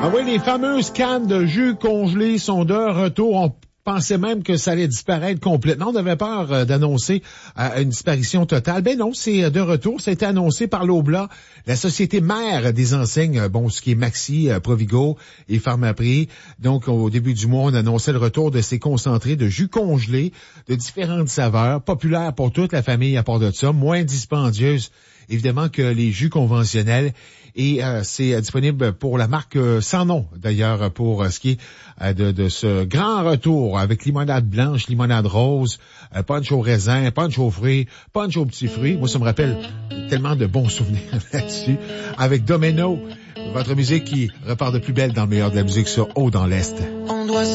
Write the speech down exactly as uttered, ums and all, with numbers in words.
Ah oui, les fameuses cannes de jus congelés sont de retour. On pensait même que ça allait disparaître complètement. On avait peur euh, d'annoncer euh, une disparition totale. Ben non, c'est de retour. Ça a été annoncé par l'Oblat, la société mère des enseignes, euh, bon, ce qui est Maxi, euh, Provigo et Pharmaprix. Donc, au début du mois, on annonçait le retour de ces concentrés de jus congelés de différentes saveurs, populaires pour toute la famille à part de ça, moins dispendieuses évidemment que les jus conventionnels. Et euh, c'est euh, disponible pour la marque euh, sans nom, d'ailleurs, pour euh, ce qui est euh, de, de ce grand retour avec limonade blanche, limonade rose, euh, punch au raisin, punch aux fruits, punch aux petits fruits. Moi, ça me rappelle tellement de bons souvenirs là-dessus. Avec Domino, votre musique qui repart de plus belle dans le meilleur de la musique sur Haut dans l'Est. On doit